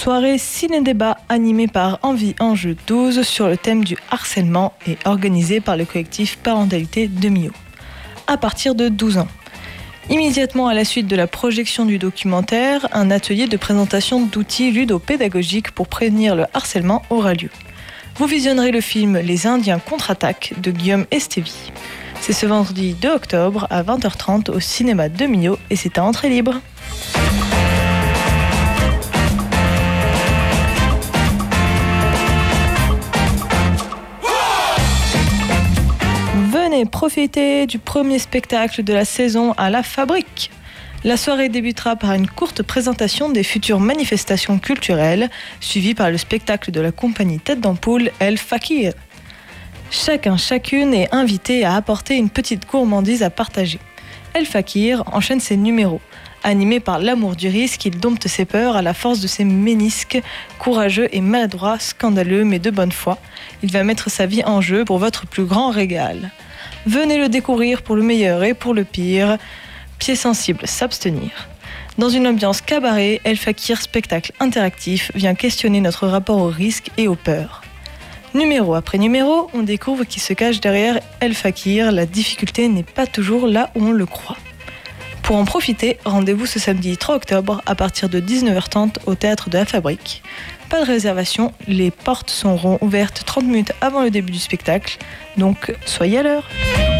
soirée ciné-débat animée par Envie Enjeu 12 sur le thème du harcèlement et organisée par le collectif Parentalité de Millau. À partir de 12 ans. Immédiatement à la suite de la projection du documentaire, un atelier de présentation d'outils ludopédagogiques pour prévenir le harcèlement aura lieu. Vous visionnerez le film Les Indiens contre-attaquent de Guillaume Estévy. C'est ce vendredi 2 octobre à 20h30 au cinéma de Millau et c'est à entrée libre. Venez profiter du premier spectacle de la saison à la Fabrique. La soirée débutera par une courte présentation des futures manifestations culturelles, suivie par le spectacle de la compagnie Tête d'Ampoule El Fakir. Chacune est invité à apporter une petite gourmandise à partager. El Fakir enchaîne ses numéros. Animé par l'amour du risque, il dompte ses peurs à la force de ses ménisques, courageux et maladroit, scandaleux mais de bonne foi. Il va mettre sa vie en jeu pour votre plus grand régal. Venez le découvrir pour le meilleur et pour le pire. Pieds sensibles, s'abstenir. Dans une ambiance cabaret, El Fakir, spectacle interactif, vient questionner notre rapport au risque et aux peurs. Numéro après numéro, on découvre qui se cache derrière El Fakir. La difficulté n'est pas toujours là où on le croit. Pour en profiter, rendez-vous ce samedi 3 octobre à partir de 19h30 au Théâtre de la Fabrique. Pas de réservation, les portes seront ouvertes 30 minutes avant le début du spectacle, donc soyez à l'heure.